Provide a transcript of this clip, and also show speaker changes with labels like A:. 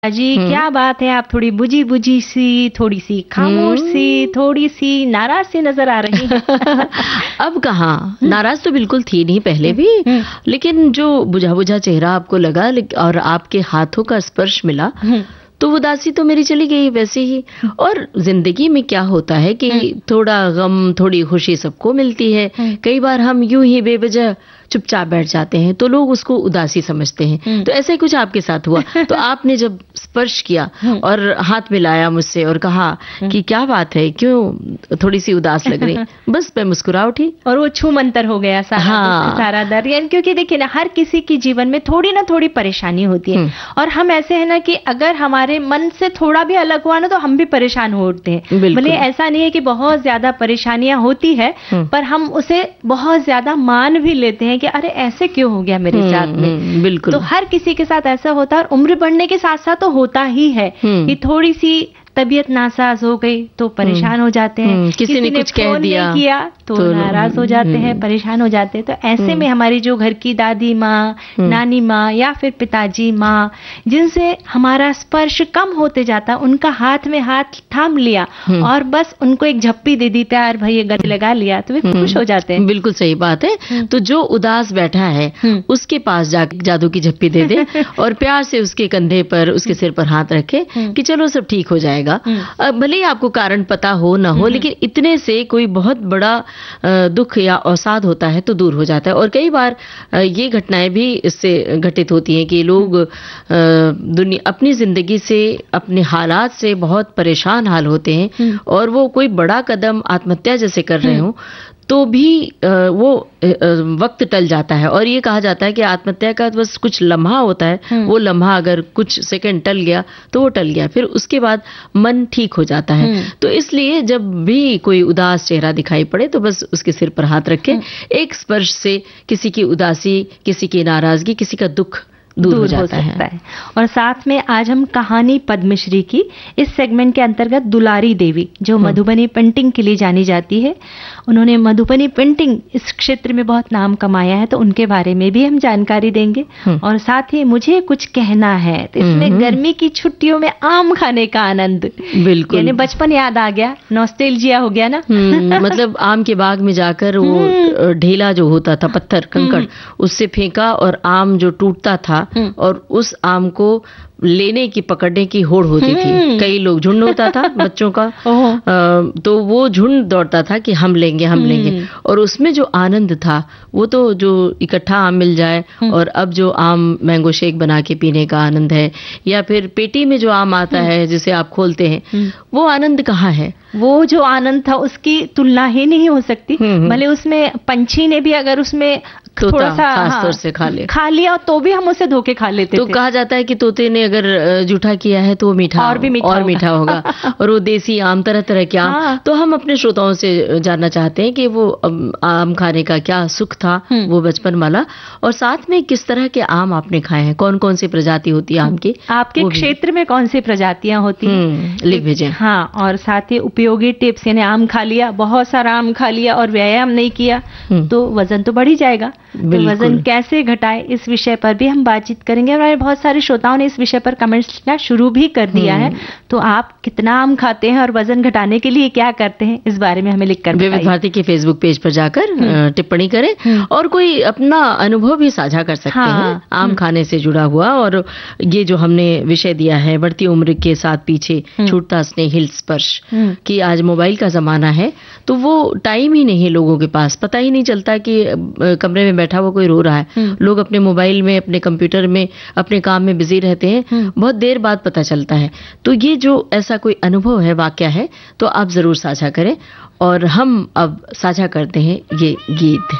A: जी क्या बात है, आप थोड़ी बुझी बुझी सी, थोड़ी सी खामोश सी, थोड़ी सी नाराज सी नजर आ रही हैं।
B: अब कहाँ नाराज तो बिल्कुल थी नहीं पहले भी, लेकिन जो बुझा बुझा चेहरा आपको लगा और आपके हाथों का स्पर्श मिला तो उदासी तो मेरी चली गई वैसे ही। और जिंदगी में क्या होता है कि थोड़ा गम थोड़ी खुशी सबको मिलती है। कई बार हम यूं ही बेवजह चुपचाप बैठ जाते हैं तो लोग उसको उदासी समझते हैं। तो ऐसा ही कुछ आपके साथ हुआ। तो आपने जब स्पर्श किया और हाथ मिलाया मुझसे और कहा कि क्या बात है, क्यों थोड़ी सी उदास लग रही, बस मैं मुस्कुरा उठी
A: और वो छू मंतर हो गया सारा दर्द। यानी क्योंकि देखिए ना, हर किसी की जीवन में थोड़ी ना थोड़ी परेशानी होती है और हम ऐसे है ना कि अगर हमारे मन से थोड़ा भी अलग हुआ ना तो हम भी परेशान हो उठते हैं। भले ऐसा नहीं है कि बहुत ज्यादा परेशानियां होती है, पर हम उसे बहुत ज्यादा मान भी लेते हैं कि अरे ऐसे क्यों हो गया मेरे साथ में।
B: बिल्कुल।
A: तो हर किसी के साथ ऐसा होता है और उम्र बढ़ने के साथ साथ तो होता ही है कि थोड़ी सी तबीयत नासाज हो गई तो परेशान हो जाते हैं।
B: किसी ने कुछ कह दिया
A: तो नाराज हो जाते हैं, परेशान हो जाते हैं। तो ऐसे में हमारी जो घर की दादी माँ, नानी माँ या फिर पिताजी माँ, जिनसे हमारा स्पर्श कम होते जाता, उनका हाथ में हाथ थाम लिया और बस उनको एक झप्पी दे दी, प्यार भाई ये गले लगा लिया, तो वे खुश हो जाते हैं।
B: बिल्कुल सही बात है। तो जो उदास बैठा है उसके पास जाके जादू की झप्पी दे दे और प्यार से उसके कंधे पर, उसके सिर पर हाथ रखे कि चलो सब ठीक हो जाएगा। भले ही आपको कारण पता हो ना हो, लेकिन इतने से कोई बहुत बड़ा दुख या अवसाद होता है तो दूर हो जाता है। और कई बार ये घटनाएं भी इससे घटित होती हैं कि लोग अपनी जिंदगी से, अपने हालात से बहुत परेशान हाल होते हैं और वो कोई बड़ा कदम आत्महत्या जैसे कर रहे हो तो भी वो वक्त टल जाता है। और ये कहा जाता है कि आत्महत्या का बस कुछ लम्हा होता है, वो लम्हा अगर कुछ सेकंड टल गया तो वो टल गया, फिर उसके बाद मन ठीक हो जाता है। तो इसलिए जब भी कोई उदास चेहरा दिखाई पड़े तो बस उसके सिर पर हाथ रखें। एक स्पर्श से किसी की उदासी, किसी की नाराजगी, किसी का दुख दूर हो सकता है।
A: और साथ में आज हम कहानी पद्मश्री की इस सेगमेंट के अंतर्गत दुलारी देवी, जो मधुबनी पेंटिंग के लिए जानी जाती है, उन्होंने मधुबनी पेंटिंग इस क्षेत्र में बहुत नाम कमाया है, तो उनके बारे में भी हम जानकारी देंगे। और साथ ही मुझे कुछ कहना है, तो इसमें गर्मी की छुट्टियों में आम खाने का आनंद,
B: बिल्कुल
A: यानी बचपन याद आ गया, नॉस्टैल्जिया हो गया ना।
B: मतलब आम के बाग में जाकर वो ढेला जो होता था, पत्थर कंकड़, उससे फेंका और आम जो टूटता था और उस आम को लेने की, पकड़ने की होड़ होती थी। कई लोग, झुंड होता था बच्चों का, तो वो झुंड दौड़ता था कि हम लेंगे हम लेंगे। और उसमें जो आनंद था वो तो जो इकट्ठा आम मिल जाए, और अब जो आम मैंगो शेक बना के पीने का आनंद है, या फिर पेटी में जो आम आता है जिसे आप खोलते हैं, वो आनंद कहाँ है।
A: वो जो आनंद था उसकी तुलना ही नहीं हो सकती। भले उसमें पंछी ने भी अगर उसमें थोड़ा सा
B: खास तौर से खा
A: लिया तो भी हम उसे धोखे खा लेते
B: तो
A: थे।
B: कहा जाता है कि तोते ने अगर जूठा किया है तो वो मीठा
A: और भी
B: मीठा होगा। और वो देसी आम, तरह तरह के आम। तो हम अपने श्रोताओं से जानना चाहते हैं कि वो आम खाने का क्या सुख था, वो बचपन वाला, और साथ में किस तरह के आम आपने खाए हैं, कौन कौन सी प्रजाति होती है आम की,
A: आपके क्षेत्र में कौन सी प्रजातियां होती हैं,
B: लिख भेजें।
A: हाँ, और साथ ही उपयोगी टिप्स, यानी आम खा लिया, बहुत सारा आम खा लिया और व्यायाम नहीं किया तो वजन तो बढ़ ही जाएगा। तो वजन कैसे घटाए, इस विषय पर भी हम बातचीत करेंगे। और बहुत सारे श्रोताओं ने इस विषय पर कमेंट्स करना शुरू भी कर दिया है। तो आप कितना आम खाते हैं और वजन घटाने के लिए क्या करते हैं, इस बारे में हमें लिखकर बताइए।
B: विविध भारती के फेसबुक पेज पर जाकर टिप्पणी करें और कोई अपना अनुभव भी साझा कर सकते हैं आम खाने से जुड़ा हुआ। और ये जो हमने विषय दिया है, बढ़ती उम्र के साथ पीछे छूटता स्नेहिल स्पर्श, कि आज मोबाइल का जमाना है तो वो टाइम ही नहीं है लोगों के पास, पता ही नहीं चलता कि कमरे में बैठा हुआ कोई रो रहा है। लोग अपने मोबाइल में, अपने कंप्यूटर में, अपने काम में बिजी रहते हैं, बहुत देर बाद पता चलता है। तो ये जो ऐसा कोई अनुभव है, वाकया है, तो आप जरूर साझा करें। और हम अब साझा करते हैं ये गीत।